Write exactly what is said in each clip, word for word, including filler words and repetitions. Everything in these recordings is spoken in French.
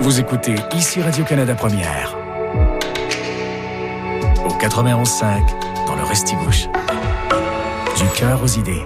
Vous écoutez ici Radio-Canada Première. Au quatre-vingt-onze cinq, dans le Restigouche. Du cœur aux idées.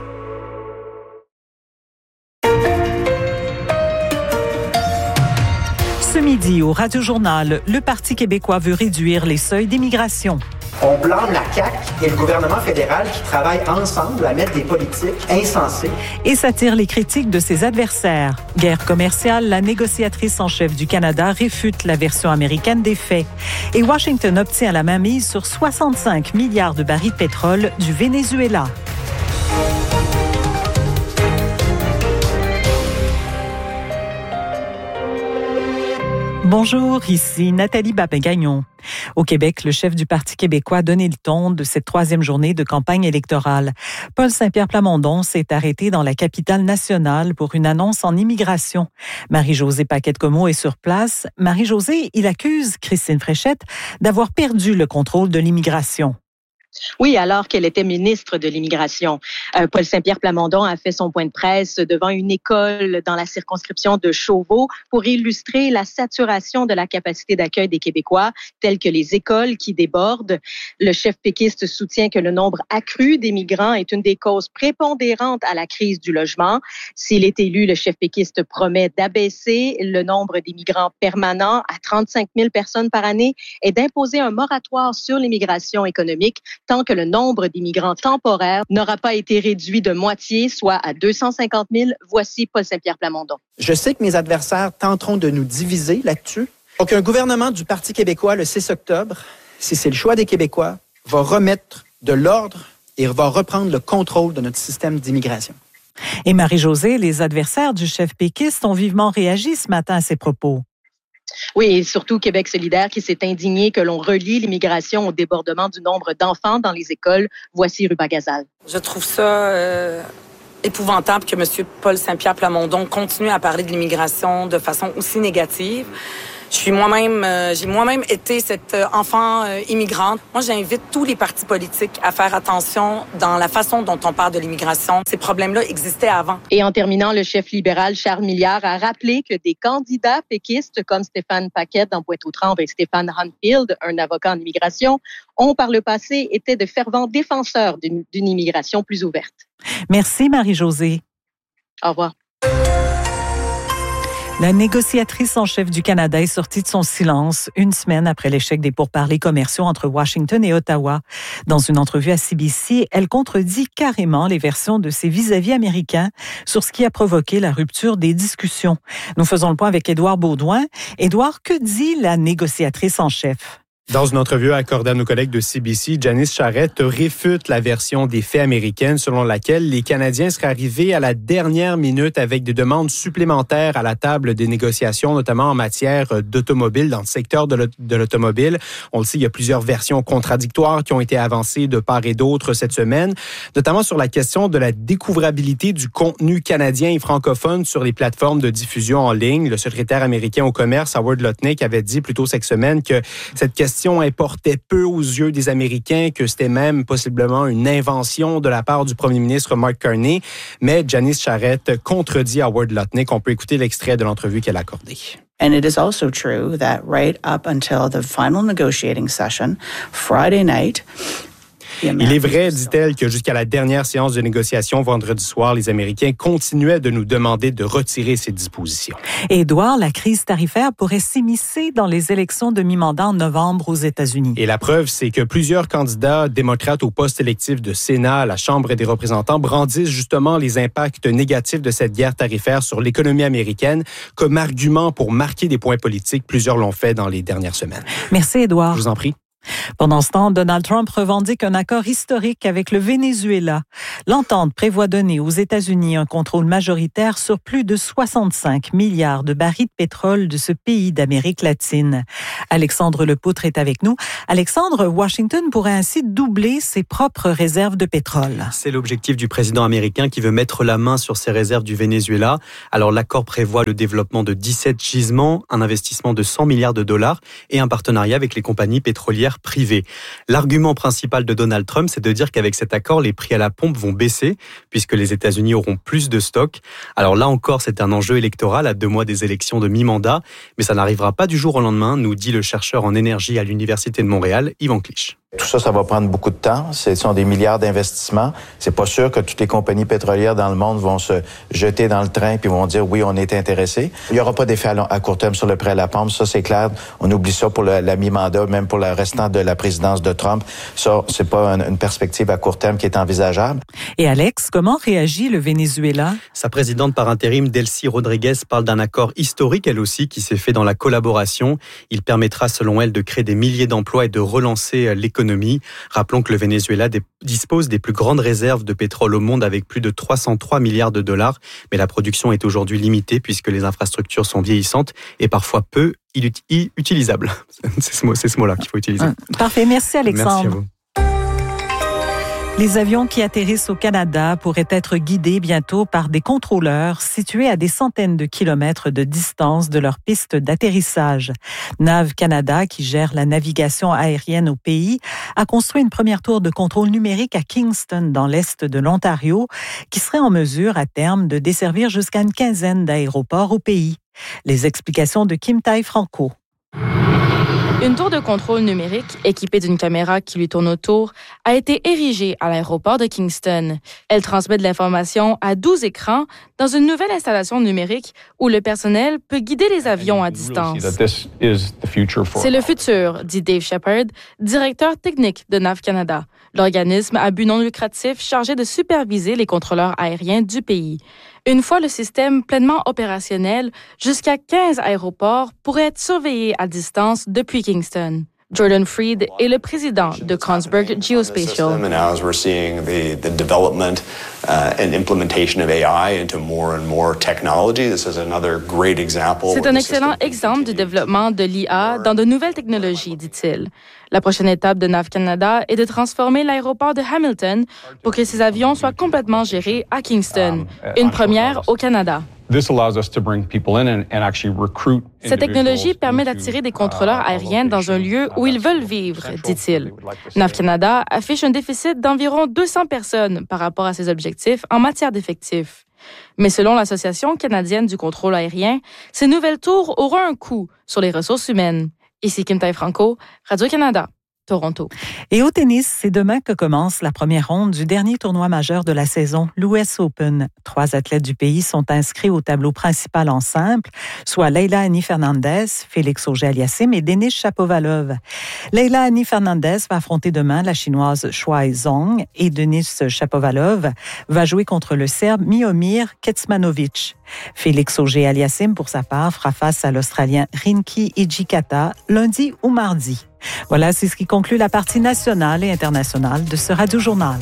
Ce midi, au Radio-Journal, le Parti québécois veut réduire les seuils d'immigration. On blâme la C A Q et le gouvernement fédéral qui travaillent ensemble à mettre des politiques insensées. Et s'attire les critiques de ses adversaires. Guerre commerciale, la négociatrice en chef du Canada réfute la version américaine des faits. Et Washington obtient la mainmise sur soixante-cinq milliards de barils de pétrole du Venezuela. Bonjour, ici Nathalie Babin-Gagnon. Au Québec, le chef du Parti québécois a donné le ton de cette troisième journée de campagne électorale. Paul Saint-Pierre Plamondon s'est arrêté dans la capitale nationale pour une annonce en immigration. Marie-Josée Paquette-Comeau est sur place. Marie-Josée, il accuse Christine Fréchette d'avoir perdu le contrôle de l'immigration. Oui, alors qu'elle était ministre de l'Immigration. Euh, Paul Saint-Pierre Plamondon a fait son point de presse devant une école dans la circonscription de Chauveau pour illustrer la saturation de la capacité d'accueil des Québécois, telles que les écoles qui débordent. Le chef péquiste soutient que le nombre accru des migrants est une des causes prépondérantes à la crise du logement. S'il est élu, le chef péquiste promet d'abaisser le nombre des migrants permanents à trente-cinq mille personnes par année et d'imposer un moratoire sur l'immigration économique tant que le nombre d'immigrants temporaires n'aura pas été réduit de moitié, soit à deux cent cinquante mille. Voici Paul Saint-Pierre Plamondon. Je sais que mes adversaires tenteront de nous diviser là-dessus. Donc, un gouvernement du Parti québécois le six octobre, si c'est le choix des Québécois, va remettre de l'ordre et va reprendre le contrôle de notre système d'immigration. Et Marie-Josée, les adversaires du chef péquiste ont vivement réagi ce matin à ces propos. Oui, et surtout Québec solidaire qui s'est indigné que l'on relie l'immigration au débordement du nombre d'enfants dans les écoles. Voici Ruba Gazal. Je trouve ça euh, épouvantable que M. Paul Saint-Pierre Plamondon continue à parler de l'immigration de façon aussi négative. Je suis moi-même, euh, j'ai moi-même été cette euh, enfant euh, immigrante. Moi, j'invite tous les partis politiques à faire attention dans la façon dont on parle de l'immigration. Ces problèmes-là existaient avant. Et en terminant, le chef libéral Charles Milliard a rappelé que des candidats péquistes comme Stéphane Paquette dans Pointe-aux-Trembles et Stéphane Hunfield, un avocat en immigration, ont par le passé été de fervents défenseurs d'une, d'une immigration plus ouverte. Merci Marie-Josée. Au revoir. La négociatrice en chef du Canada est sortie de son silence une semaine après l'échec des pourparlers commerciaux entre Washington et Ottawa. Dans une entrevue à C B C, elle contredit carrément les versions de ses vis-à-vis américains sur ce qui a provoqué la rupture des discussions. Nous faisons le point avec Édouard Baudouin. Édouard, que dit la négociatrice en chef? Dans une entrevue accordée à nos collègues de C B C, Janice Charette réfute la version des faits américaines selon laquelle les Canadiens seraient arrivés à la dernière minute avec des demandes supplémentaires à la table des négociations, notamment en matière d'automobile, dans le secteur de l'automobile. On le sait, il y a plusieurs versions contradictoires qui ont été avancées de part et d'autre cette semaine, notamment sur la question de la découvrabilité du contenu canadien et francophone sur les plateformes de diffusion en ligne. Le secrétaire américain au commerce, Howard Lutnick, avait dit plus tôt cette semaine que cette question importait peu aux yeux des Américains, que c'était même possiblement une invention de la part du premier ministre Mark Carney. Mais Janice Charette contredit Howard Lutnick. On peut écouter l'extrait de l'entrevue qu'elle a accordée. And it is also true that right up until the final negotiating session, Friday night, il est vrai, dit-elle, que jusqu'à la dernière séance de négociation vendredi soir, les Américains continuaient de nous demander de retirer ces dispositions. Édouard, la crise tarifaire pourrait s'immiscer dans les élections de mi-mandat en novembre aux États-Unis. Et la preuve, c'est que plusieurs candidats démocrates au poste électif de Sénat à la Chambre des représentants brandissent justement les impacts négatifs de cette guerre tarifaire sur l'économie américaine comme argument pour marquer des points politiques. Plusieurs l'ont fait dans les dernières semaines. Merci, Édouard. Je vous en prie. Pendant ce temps, Donald Trump revendique un accord historique avec le Venezuela. L'entente prévoit donner aux États-Unis un contrôle majoritaire sur plus de soixante-cinq milliards de barils de pétrole de ce pays d'Amérique latine. Alexandre Lepoutre est avec nous. Alexandre, Washington pourrait ainsi doubler ses propres réserves de pétrole. C'est l'objectif du président américain qui veut mettre la main sur ses réserves du Venezuela. Alors l'accord prévoit le développement de dix-sept gisements, un investissement de cent milliards de dollars et un partenariat avec les compagnies pétrolières sphère privée. L'argument principal de Donald Trump, c'est de dire qu'avec cet accord, les prix à la pompe vont baisser puisque les États-Unis auront plus de stocks. Alors là encore, c'est un enjeu électoral à deux mois des élections de mi-mandat, mais ça n'arrivera pas du jour au lendemain, nous dit le chercheur en énergie à l'Université de Montréal, Yvan Clich. Tout ça, ça va prendre beaucoup de temps. Ce sont des milliards d'investissements. C'est pas sûr que toutes les compagnies pétrolières dans le monde vont se jeter dans le train puis vont dire oui, on est intéressés. Il y aura pas d'effet à, long, à court terme sur le prix à la pompe. Ça, c'est clair. On oublie ça pour le, la mi-mandat, même pour le restant de la présidence de Trump. Ça, c'est pas une, une perspective à court terme qui est envisageable. Et Alex, comment réagit le Venezuela? Sa présidente par intérim, Delcy Rodriguez, parle d'un accord historique, elle aussi, qui s'est fait dans la collaboration. Il permettra, selon elle, de créer des milliers d'emplois et de relancer l'économie. Rappelons que le Venezuela dispose des plus grandes réserves de pétrole au monde avec plus de trois cent trois milliards de dollars. Mais la production est aujourd'hui limitée puisque les infrastructures sont vieillissantes et parfois peu utilisables. C'est ce mot, c'est ce mot-là qu'il faut utiliser. Parfait. Merci Alexandre. Merci à vous. Les avions qui atterrissent au Canada pourraient être guidés bientôt par des contrôleurs situés à des centaines de kilomètres de distance de leur piste d'atterrissage. Nav Canada, qui gère la navigation aérienne au pays, a construit une première tour de contrôle numérique à Kingston, dans l'est de l'Ontario, qui serait en mesure à terme de desservir jusqu'à une quinzaine d'aéroports au pays. Les explications de Kim Tai-Franco. Une tour de contrôle numérique équipée d'une caméra qui lui tourne autour a été érigée à l'aéroport de Kingston. Elle transmet de l'information à douze écrans dans une nouvelle installation numérique où le personnel peut guider les avions à distance. C'est le futur, dit Dave Shepard, directeur technique de Nav Canada, l'organisme à but non lucratif chargé de superviser les contrôleurs aériens du pays. Une fois le système pleinement opérationnel, jusqu'à quinze aéroports pourraient être surveillés à distance depuis Kingston. Jordan Freed est le président de Kongsberg Geospatial. C'est un excellent exemple du développement de l'I A dans de nouvelles technologies, dit-il. La prochaine étape de Nav Canada est de transformer l'aéroport de Hamilton pour que ses avions soient complètement gérés à Kingston, une première au Canada. Cette technologie permet d'attirer des contrôleurs aériens dans un lieu où ils veulent vivre, dit-il. Nav Canada affiche un déficit d'environ deux cents personnes par rapport à ses objectifs en matière d'effectifs. Mais selon l'Association canadienne du contrôle aérien, ces nouvelles tours auront un coût sur les ressources humaines. Ici Kim Tai-Franco, Radio-Canada, Toronto. Et au tennis, c'est demain que commence la première ronde du dernier tournoi majeur de la saison, l'U S Open. Trois athlètes du pays sont inscrits au tableau principal en simple, soit Leila Annie Fernandez, Félix Auger-Aliassime et Denis Shapovalov. Leila Annie Fernandez va affronter demain la Chinoise Shuai Zhong et Denis Shapovalov va jouer contre le Serbe Miomir Kecmanovic. Félix Auger-Aliassime, pour sa part, fera face à l'Australien Rinki Hijikata lundi ou mardi. Voilà, c'est ce qui conclut la partie nationale et internationale de ce Radio-Journal.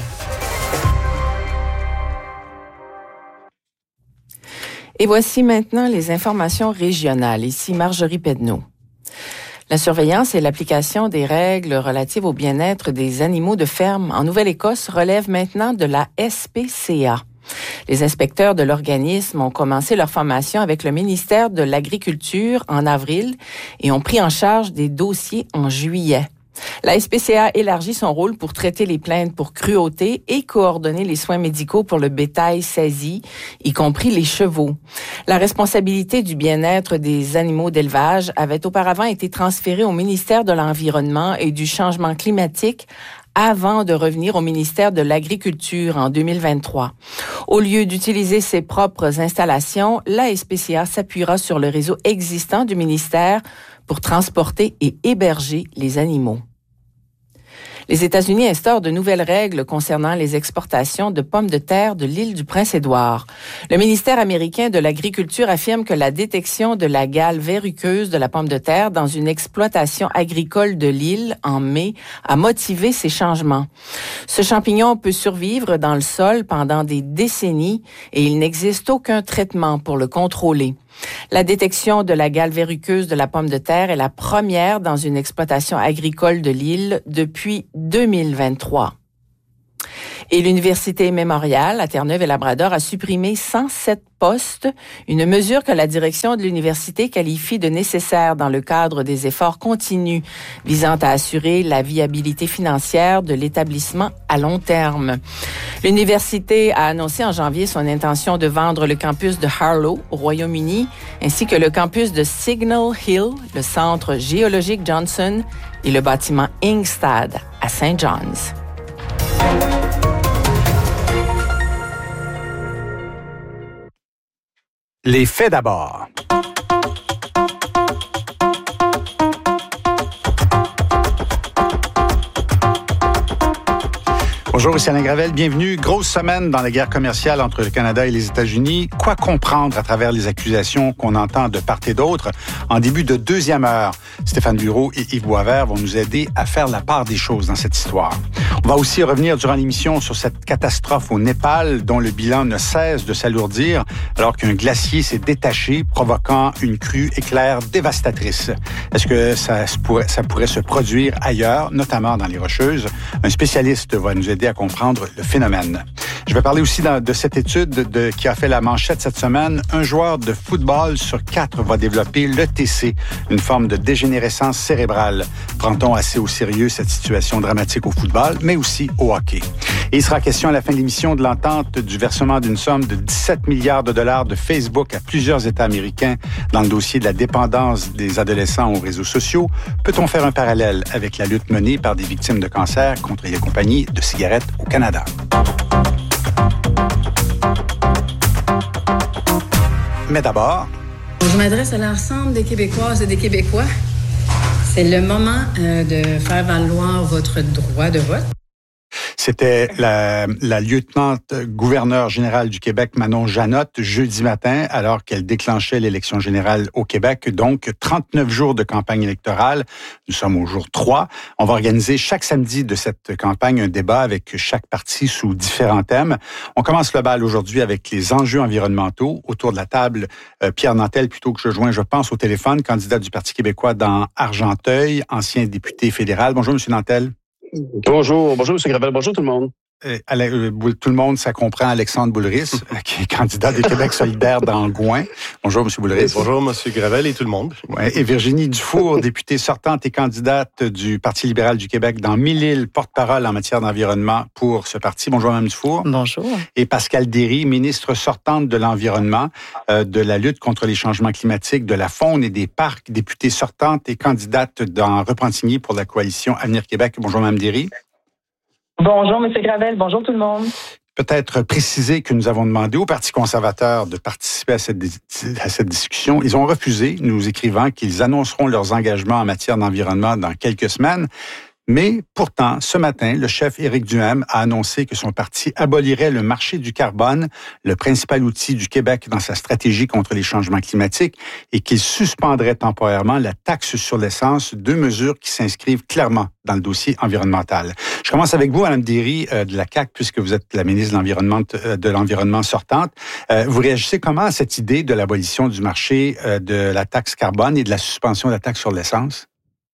Et voici maintenant les informations régionales. Ici Marjorie Pedneau. La surveillance et l'application des règles relatives au bien-être des animaux de ferme en Nouvelle-Écosse relèvent maintenant de la S P C A. Les inspecteurs de l'organisme ont commencé leur formation avec le ministère de l'Agriculture en avril et ont pris en charge des dossiers en juillet. La S P C A élargit son rôle pour traiter les plaintes pour cruauté et coordonner les soins médicaux pour le bétail saisi, y compris les chevaux. La responsabilité du bien-être des animaux d'élevage avait auparavant été transférée au ministère de l'Environnement et du Changement climatique avant de revenir au ministère de l'Agriculture en deux mille vingt-trois. Au lieu d'utiliser ses propres installations, la S P C A s'appuiera sur le réseau existant du ministère pour transporter et héberger les animaux. Les États-Unis instaurent de nouvelles règles concernant les exportations de pommes de terre de l'île du Prince-Édouard. Le ministère américain de l'Agriculture affirme que la détection de la gale verruqueuse de la pomme de terre dans une exploitation agricole de l'île en mai a motivé ces changements. Ce champignon peut survivre dans le sol pendant des décennies et il n'existe aucun traitement pour le contrôler. La détection de la gale verruqueuse de la pomme de terre est la première dans une exploitation agricole de l'île depuis deux mille vingt-trois. Et l'Université Mémorial à Terre-Neuve-et-Labrador a supprimé cent sept postes, une mesure que la direction de l'université qualifie de nécessaire dans le cadre des efforts continus visant à assurer la viabilité financière de l'établissement à long terme. L'université a annoncé en janvier son intention de vendre le campus de Harlow au Royaume-Uni ainsi que le campus de Signal Hill, le centre géologique Johnson et le bâtiment Ingstad à Saint John's. Les faits d'abord. Bonjour, ici Alain Gravel. Bienvenue. Grosse semaine dans la guerre commerciale entre le Canada et les États-Unis. Quoi comprendre à travers les accusations qu'on entend de part et d'autre? En début de deuxième heure, Stéphane Bureau et Yves Boisvert vont nous aider à faire la part des choses dans cette histoire. On va aussi revenir durant l'émission sur cette catastrophe au Népal dont le bilan ne cesse de s'alourdir alors qu'un glacier s'est détaché, provoquant une crue éclair dévastatrice. Est-ce que ça pourrait, ça pourrait se produire ailleurs, notamment dans les Rocheuses? Un spécialiste va nous aider à comprendre le phénomène. Je vais parler aussi de cette étude de, qui a fait la manchette cette semaine. Un joueur de football sur quatre va développer l'E T C, une forme de dégénérescence cérébrale. Prend-on assez au sérieux cette situation dramatique au football, mais aussi au hockey? Et il sera question à la fin de l'émission de l'entente du versement d'une somme de dix-sept milliards de dollars de Facebook à plusieurs États américains dans le dossier de la dépendance des adolescents aux réseaux sociaux. Peut-on faire un parallèle avec la lutte menée par des victimes de cancer contre les compagnies de cigarettes au Canada? Mais d'abord... Je m'adresse à l'ensemble des Québécoises et des Québécois. C'est le moment euh, de faire valoir votre droit de vote. C'était la, la lieutenant-gouverneure générale du Québec, Manon Janotte, jeudi matin, alors qu'elle déclenchait l'élection générale au Québec. Donc, trente-neuf jours de campagne électorale. Nous sommes au jour trois. On va organiser chaque samedi de cette campagne un débat avec chaque parti sous différents thèmes. On commence le bal aujourd'hui avec les enjeux environnementaux. Autour de la table, euh, Pierre Nantel, plutôt que je joins, je pense, au téléphone, candidat du Parti québécois dans Argenteuil, ancien député fédéral. Bonjour, M. Nantel. Bonjour, bonjour M. Gravel, bonjour tout le monde. Euh, tout le monde, ça comprend Alexandre Boulris, qui est candidat de Québec solidaire dans Gouin. Bonjour, M. Boulris. Bonjour, M. Gravel et tout le monde. Ouais, et Virginie Dufour, députée sortante et candidate du Parti libéral du Québec dans Mille-Îles, porte-parole en matière d'environnement pour ce parti. Bonjour, Mme Dufour. Bonjour. Et Pascale Derry, ministre sortante de l'Environnement, euh, de la lutte contre les changements climatiques, de la faune et des parcs, députée sortante et candidate dans Repentigny pour la coalition Avenir Québec. Bonjour, Mme Derry. Bonjour, M. Gravel. Bonjour tout le monde. Peut-être préciser que nous avons demandé au Parti conservateur de participer à cette, à cette discussion. Ils ont refusé, nous écrivant qu'ils annonceront leurs engagements en matière d'environnement dans quelques semaines. Mais pourtant, ce matin, le chef Éric Duhaime a annoncé que son parti abolirait le marché du carbone, le principal outil du Québec dans sa stratégie contre les changements climatiques, et qu'il suspendrait temporairement la taxe sur l'essence, deux mesures qui s'inscrivent clairement dans le dossier environnemental. Je commence avec vous, Mme Derry euh, de la C A Q, puisque vous êtes la ministre de l'Environnement, euh, de l'Environnement sortante. Euh, vous réagissez comment à cette idée de l'abolition du marché euh, de la taxe carbone et de la suspension de la taxe sur l'essence?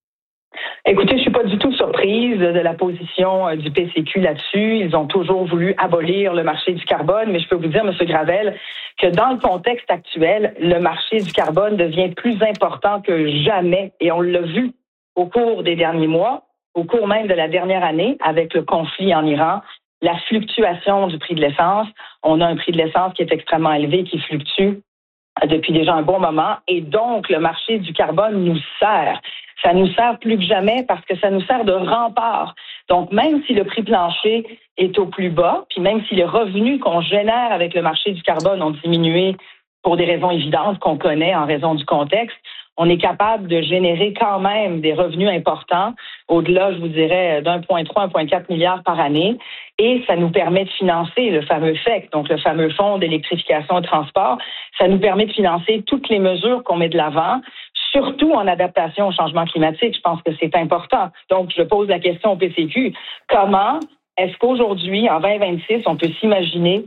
Écoutez, je suis pas du tout surprise de la position du P C Q là-dessus. Ils ont toujours voulu abolir le marché du carbone, mais je peux vous dire, M. Gravel, que dans le contexte actuel, le marché du carbone devient plus important que jamais. Et on l'a vu au cours des derniers mois, au cours même de la dernière année, avec le conflit en Iran, la fluctuation du prix de l'essence. On a un prix de l'essence qui est extrêmement élevé, qui fluctue depuis déjà un bon moment. Et donc, le marché du carbone nous sert. Ça nous sert plus que jamais parce que ça nous sert de rempart. Donc, même si le prix plancher est au plus bas, puis même si les revenus qu'on génère avec le marché du carbone ont diminué pour des raisons évidentes qu'on connaît en raison du contexte, on est capable de générer quand même des revenus importants, au-delà, je vous dirais, d'un virgule trois, un virgule quatre milliard par année, et ça nous permet de financer le fameux F E C, donc le fameux Fonds d'électrification et de transport. Ça nous permet de financer toutes les mesures qu'on met de l'avant, surtout en adaptation au changement climatique. Je pense que c'est important. Donc, je pose la question au P C Q. Comment est-ce qu'aujourd'hui, en vingt vingt-six, on peut s'imaginer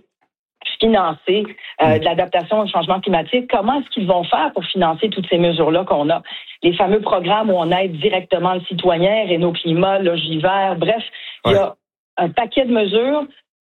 financer euh, de l'adaptation au changement climatique? Comment est-ce qu'ils vont faire pour financer toutes ces mesures-là qu'on a? Les fameux programmes où on aide directement le citoyen, Réno Climat, Logivert, bref, il ouais. y a un paquet de mesures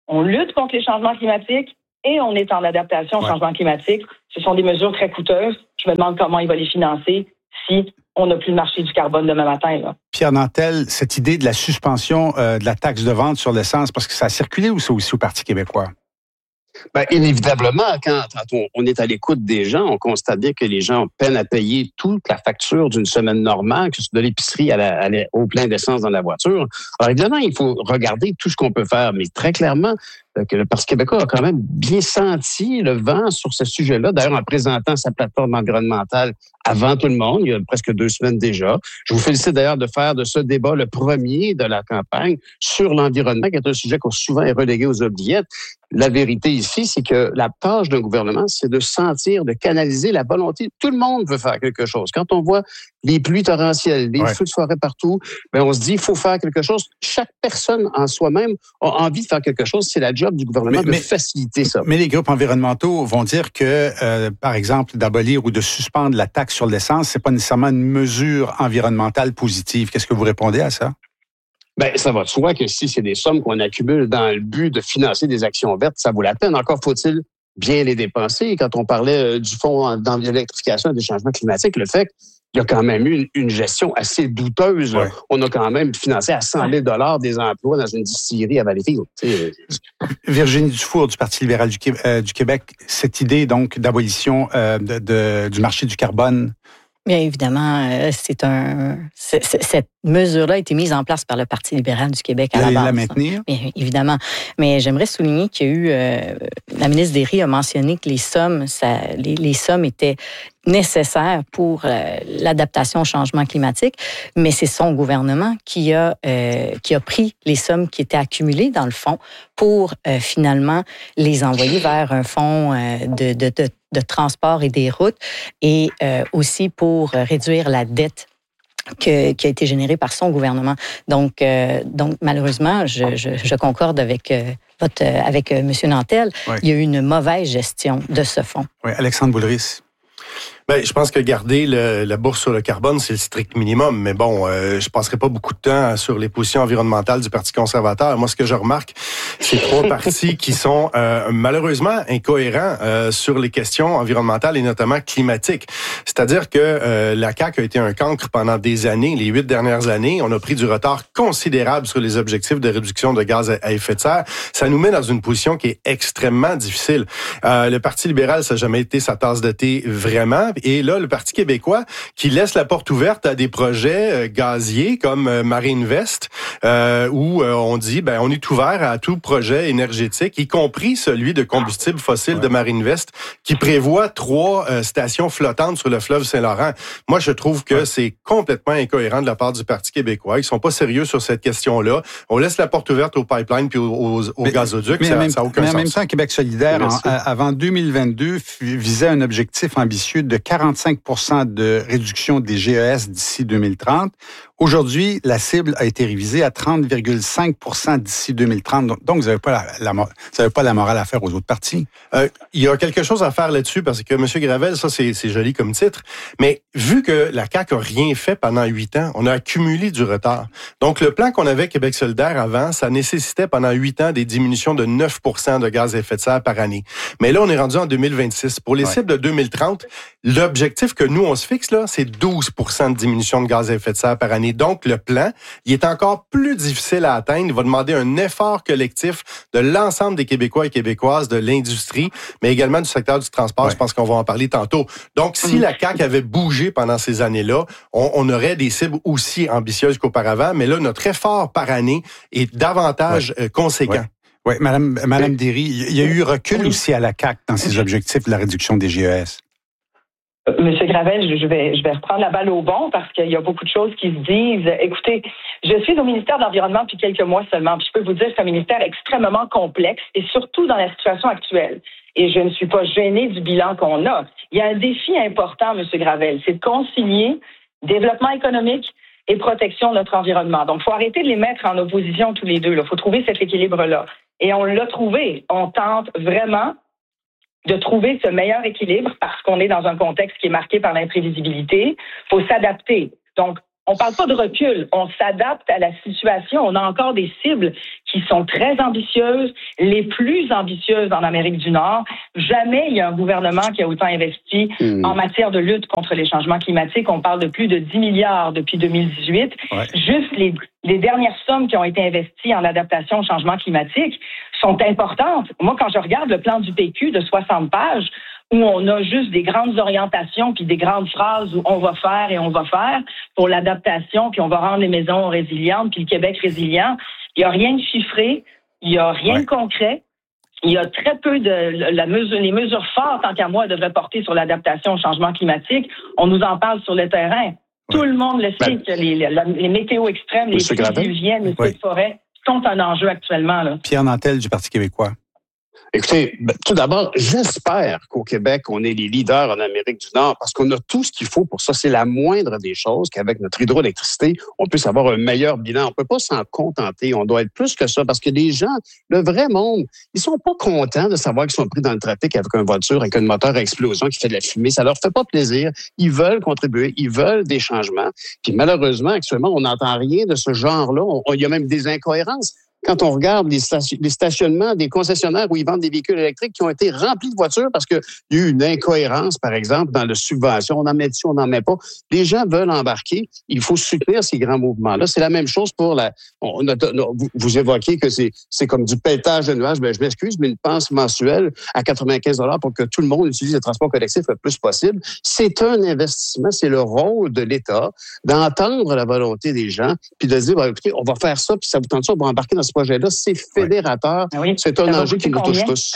on lutte contre les changements climatiques et on est en adaptation au ouais. changement climatique. Ce sont des mesures très coûteuses. Je me demande comment il va les financer si on n'a plus le marché du carbone demain matin. Là. Pierre Nantel, cette idée de la suspension euh, de la taxe de vente sur l'essence, parce que ça a circulé ou ça aussi au Parti québécois? Bien, inévitablement, quand, quand on, on est à l'écoute des gens, on constate bien que les gens ont peine à payer toute la facture d'une semaine normale, que ce soit de l'épicerie à la, à la, au plein d'essence dans la voiture. Alors évidemment, il faut regarder tout ce qu'on peut faire, mais très clairement, que le Parti québécois a quand même bien senti le vent sur ce sujet-là. D'ailleurs, en présentant sa plateforme environnementale avant tout le monde, il y a presque deux semaines déjà. Je vous félicite d'ailleurs de faire de ce débat le premier de la campagne sur l'environnement, qui est un sujet qui souvent est relégué aux oubliettes. La vérité ici, c'est que la tâche d'un gouvernement, c'est de sentir, de canaliser la volonté. Tout le monde veut faire quelque chose. Quand on voit les pluies torrentielles, les ouais. feux de forêt partout, ben on se dit, il faut faire quelque chose. Chaque personne en soi-même a envie de faire quelque chose. C'est la job du gouvernement mais, de mais, faciliter ça. Mais les groupes environnementaux vont dire que, euh, par exemple, d'abolir ou de suspendre la taxe sur l'essence, c'est pas nécessairement une mesure environnementale positive. Qu'est-ce que vous répondez à ça? Ben, ça va de soi que si c'est des sommes qu'on accumule dans le but de financer des actions vertes, ça vaut la peine. Encore faut-il bien les dépenser. Quand on parlait du fonds d'électrification et des changements climatiques, le fait qu'il y a quand même eu une, une gestion assez douteuse. Ouais. On a quand même financé à cent mille dollars des emplois dans une distillerie à Valleyfield. T'sais. Virginie Dufour du Parti libéral du, euh, du Québec, cette idée donc d'abolition euh, de, de, du marché du carbone. Bien évidemment, euh, c'est un. C'est, c'est, cette mesure-là a été mise en place par le Parti libéral du Québec à la base. La maintenir? Bien évidemment. Mais j'aimerais souligner qu'il y a eu. Euh, la ministre Derry a mentionné que les sommes, ça, les, les sommes étaient nécessaires pour euh, l'adaptation au changement climatique, mais c'est son gouvernement qui a euh, qui a pris les sommes qui étaient accumulées dans le fonds pour euh, finalement les envoyer vers un fonds euh, de, de, de de transport et des routes et euh, aussi pour réduire la dette que, qui a été générée par son gouvernement. Donc, euh, donc malheureusement, je, je, je concorde avec, euh, votre, euh, avec euh, M. Nantel. Oui. Il y a eu une mauvaise gestion de ce fonds. Oui, Alexandre Boulris. Ben, je pense que garder le, la bourse sur le carbone, c'est le strict minimum. Mais bon, euh, je passerai pas beaucoup de temps sur les positions environnementales du Parti conservateur. Moi, ce que je remarque, c'est trois partis qui sont euh, malheureusement incohérents euh, sur les questions environnementales et notamment climatiques. C'est-à-dire que euh, la C A Q a été un cancre pendant des années, les huit dernières années. On a pris du retard considérable sur les objectifs de réduction de gaz à effet de serre. Ça nous met dans une position qui est extrêmement difficile. Euh, le Parti libéral, ça n'a jamais été sa tasse de thé vraiment. Et là, le Parti québécois qui laisse la porte ouverte à des projets euh, gaziers comme euh, Marinvest, euh, où euh, on dit, ben, on est ouvert à tout projet énergétique, y compris celui de combustible fossile ouais. de Marinvest, qui prévoit trois euh, stations flottantes sur le fleuve Saint-Laurent. Moi, je trouve que ouais. c'est complètement incohérent de la part du Parti québécois. Ils sont pas sérieux sur cette question-là. On laisse la porte ouverte aux pipelines puis aux, aux, aux mais, gazoducs. Mais, ça, même, ça a aucun mais sens. en même temps, Québec solidaire, en, avant deux mille vingt-deux, visait un objectif ambitieux de quarante-cinq pour cent de réduction des G E S d'ici deux mille trente. Aujourd'hui, la cible a été révisée à trente virgule cinq pour cent d'ici deux mille trente. Donc, vous n'avez pas la, la, vous avez pas la morale à faire aux autres partis. Euh, il y a quelque chose à faire là-dessus parce que M. Gravel, ça, c'est, c'est joli comme titre. Mais vu que la C A Q n'a rien fait pendant huit ans, on a accumulé du retard. Donc, le plan qu'on avait Québec solidaire avant, ça nécessitait pendant huit ans des diminutions de neuf pour cent de gaz à effet de serre par année. Mais là, on est rendu en deux mille vingt-six. Pour les ouais. cibles de deux mille trente, l'objectif que nous, on se fixe, là, c'est douze pour cent de diminution de gaz à effet de serre par année. Donc, le plan, il est encore plus difficile à atteindre. Il va demander un effort collectif de l'ensemble des Québécois et Québécoises, de l'industrie, mais également du secteur du transport. Ouais. Je pense qu'on va en parler tantôt. Donc, si la C A Q avait bougé pendant ces années-là, on, on aurait des cibles aussi ambitieuses qu'auparavant. Mais là, notre effort par année est davantage ouais. euh, conséquent. Ouais. Oui, Madame, Madame Derry, il y a eu recul aussi à la C A Q dans ses objectifs de la réduction des G E S. Monsieur Gravel, je vais, je vais reprendre la balle au bon parce qu'il y a beaucoup de choses qui se disent. Écoutez, je suis au ministère de l'Environnement depuis quelques mois seulement, puis je peux vous dire que c'est un ministère extrêmement complexe et surtout dans la situation actuelle. Et je ne suis pas gênée du bilan qu'on a. Il y a un défi important, Monsieur Gravel, c'est de concilier développement économique et protection de notre environnement. Donc, il faut arrêter de les mettre en opposition tous les deux. Il faut trouver cet équilibre-là. Et on l'a trouvé. On tente vraiment de trouver ce meilleur équilibre parce qu'on est dans un contexte qui est marqué par l'imprévisibilité. Il faut s'adapter. Donc, on parle pas de recul, on s'adapte à la situation. On a encore des cibles qui sont très ambitieuses, les plus ambitieuses en Amérique du Nord. Jamais il y a un gouvernement qui a autant investi mmh. en matière de lutte contre les changements climatiques. On parle de plus de dix milliards depuis deux mille dix-huit. Ouais. Juste les, les dernières sommes qui ont été investies en adaptation au changement climatique sont importantes. Moi, quand je regarde le plan du P Q de soixante pages, où on a juste des grandes orientations puis des grandes phrases où on va faire et on va faire pour l'adaptation, puis on va rendre les maisons résilientes, puis le Québec résilient. Il n'y a rien de chiffré, il n'y a rien ouais. de concret. Il y a très peu de la mesure, les mesures fortes, tant qu'à moi, devraient porter sur l'adaptation au changement climatique. On nous en parle sur le terrain. Ouais. Tout le monde le sait ben, que les, les, les météos extrêmes, les pluies diluviennes, les feux de forêt sont un enjeu actuellement. Là. Pierre Nantel du Parti québécois. Écoutez, tout d'abord, j'espère qu'au Québec, on est les leaders en Amérique du Nord parce qu'on a tout ce qu'il faut pour ça. C'est la moindre des choses qu'avec notre hydroélectricité, on puisse avoir un meilleur bilan. On peut pas s'en contenter. On doit être plus que ça parce que les gens, le vrai monde, ils sont pas contents de savoir qu'ils sont pris dans le trafic avec une voiture, avec un moteur à explosion qui fait de la fumée. Ça leur fait pas plaisir. Ils veulent contribuer. Ils veulent des changements. Puis malheureusement, actuellement, on n'entend rien de ce genre-là. On, on, il y a même des incohérences. Quand on regarde les, station- les stationnements des concessionnaires où ils vendent des véhicules électriques qui ont été remplis de voitures parce qu'il y a eu une incohérence, par exemple, dans la subvention. On en met dessus, on n'en met pas. Les gens veulent embarquer. Il faut soutenir ces grands mouvements-là. C'est la même chose pour la... On a, vous, vous évoquez que c'est, c'est comme du pelletage de nuages. Ben, je m'excuse, mais une dépense mensuelle à quatre-vingt-quinze dollars pour que tout le monde utilise le transport collectif le plus possible, c'est un investissement. C'est le rôle de l'État d'entendre la volonté des gens puis de dire, ben, écoutez, on va faire ça, puis ça vous tente ça, on va embarquer dans ce projet-là, c'est fédérateur. Oui. C'est un enjeu qui nous touche tous.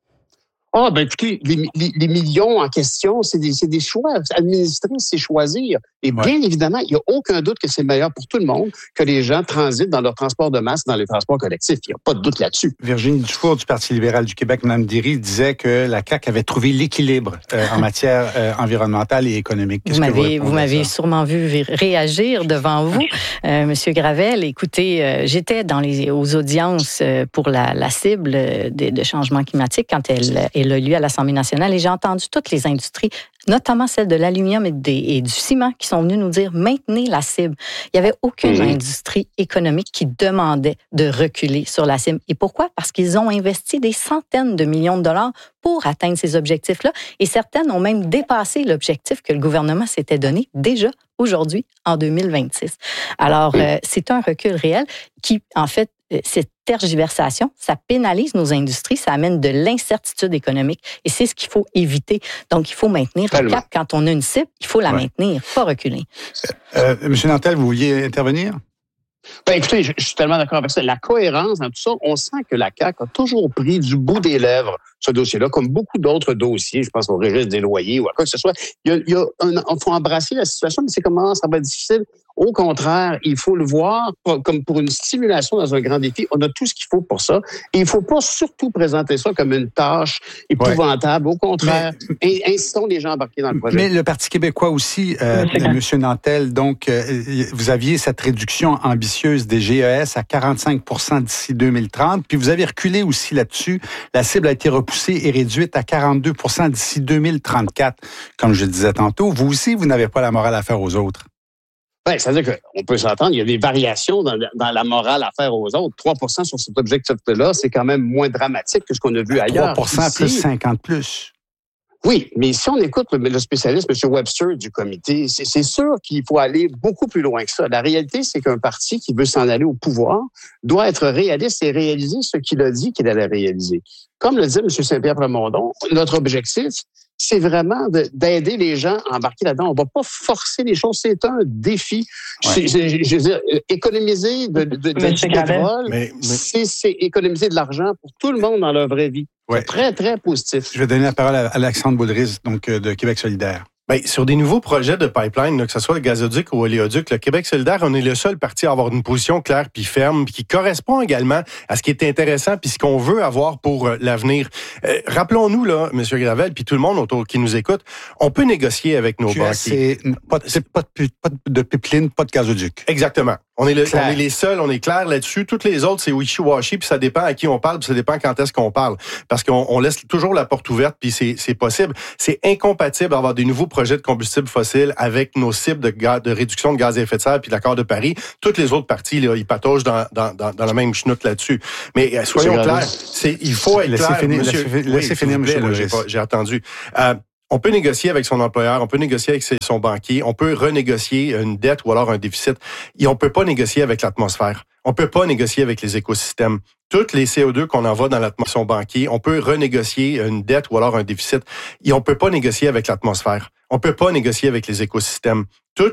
Ah, ben écoutez, les, les, les millions en question, c'est des, c'est des choix. Administrer, c'est choisir. Et bien ouais. évidemment, il n'y a aucun doute que c'est meilleur pour tout le monde que les gens transitent dans leur transport de masse, dans les transports collectifs. Il n'y a pas de doute là-dessus. Virginie Dufour du Parti libéral du Québec, Mme Derry, disait que la C A Q avait trouvé l'équilibre euh, en matière euh, environnementale et économique. Qu'est-ce vous que m'avez, vous, vous m'avez sûrement vu réagir devant vous, euh, Monsieur Gravel. Écoutez, euh, j'étais dans les aux audiences euh, pour la, la cible de, de changement climatique quand elle, elle a lieu à l'Assemblée nationale et j'ai entendu toutes les industries, notamment celle de l'aluminium et, des, et du ciment, qui sont venus nous dire maintenez la cible. Il n'y avait aucune mmh. industrie économique qui demandait de reculer sur la cible. Et pourquoi? Parce qu'ils ont investi des centaines de millions de dollars pour atteindre ces objectifs-là. Et certaines ont même dépassé l'objectif que le gouvernement s'était donné déjà aujourd'hui, en deux mille vingt-six. Alors, euh, c'est un recul réel qui, en fait, cette tergiversation, ça pénalise nos industries, ça amène de l'incertitude économique et c'est ce qu'il faut éviter. Donc, il faut maintenir le cap. Quand on a une cible, il faut la ouais. maintenir, pas reculer. Euh, euh, Monsieur Nantel, vous vouliez intervenir? Ben, écoutez, je, je suis tellement d'accord avec ça. La cohérence dans tout ça, on sent que la C A Q a toujours pris du bout des lèvres ce dossier-là, comme beaucoup d'autres dossiers, je pense au registre des loyers ou à quoi que ce soit. Il y a, il y a un, il faut embrasser la situation, mais c'est comment ça va être difficile. Au contraire, il faut le voir comme pour une stimulation dans un grand défi. On a tout ce qu'il faut pour ça. Et il ne faut pas surtout présenter ça comme une tâche épouvantable. Ouais. Au contraire, mais, incitons les gens à embarquer dans le projet. Mais le Parti québécois aussi, euh, M. Nantel, donc, euh, vous aviez cette réduction ambitieuse des G E S à quarante-cinq pour cent d'ici deux mille trente, puis vous avez reculé aussi là-dessus. La cible a été repoussée et réduite à quarante-deux pour cent d'ici deux mille trente-quatre. Comme je le disais tantôt, vous aussi, vous n'avez pas la morale à faire aux autres. Ben, c'est-à-dire qu'on peut s'entendre, il y a des variations dans, dans la morale à faire aux autres. trois pour cent sur cet objectif-là, c'est quand même moins dramatique que ce qu'on a vu ailleurs. trois pour cent plus cinquante plus. Oui, mais si on écoute le, le spécialiste, M. Webster du comité, c'est, c'est sûr qu'il faut aller beaucoup plus loin que ça. La réalité, c'est qu'un parti qui veut s'en aller au pouvoir doit être réaliste et réaliser ce qu'il a dit qu'il allait réaliser. Comme le dit M. Saint-Pierre Plamondon, notre objectif, c'est vraiment de, d'aider les gens à embarquer là-dedans. On ne va pas forcer les choses. C'est un défi. Ouais. C'est, je, je veux dire, économiser de, de, de, du pétrole, mais, mais... C'est, c'est économiser de l'argent pour tout le monde dans leur vraie vie. Ouais. C'est très, très positif. Je vais donner la parole à Alexandre Boulris, donc de Québec solidaire. Bien, sur des nouveaux projets de pipeline, là, que ce soit le gazoduc ou oléoduc, le Québec solidaire, on est le seul parti à avoir une position claire puis ferme, puis qui correspond également à ce qui est intéressant puis ce qu'on veut avoir pour euh, l'avenir. Euh, rappelons-nous, là, M. Gravel, puis tout le monde autour qui nous écoute, on peut négocier avec nos banquiers. Pas de, pas, de, pas de pipeline, pas de gazoduc. Exactement. On est, le, on est les seuls, on est clair là-dessus. Toutes les autres, c'est wishy-washy, puis ça dépend à qui on parle, puis ça dépend quand est-ce qu'on parle. Parce qu'on on laisse toujours la porte ouverte, puis c'est, c'est possible. C'est incompatible d'avoir des nouveaux projets de combustibles fossiles avec nos cibles de, gaz, de réduction de gaz à effet de serre, puis l'accord de Paris. Toutes les autres parties, là, ils pataugent dans, dans, dans, dans la même chenoute là-dessus. Mais euh, soyons clairs, c'est, il faut être laissez clair, finir, monsieur. Laissez, laissez oui, finir, monsieur plaît, j'ai, pas, j'ai attendu. Euh, On peut négocier avec son employeur, on peut négocier avec son banquier, on peut renégocier une dette ou alors un déficit. Et on peut pas négocier avec l'atmosphère. On peut pas négocier avec les écosystèmes. Toutes les C O deux qu'on envoie dans l'atmosphère banquier, on peut renégocier une dette ou alors un déficit. Et on peut pas négocier avec l'atmosphère. On peut pas négocier avec les écosystèmes.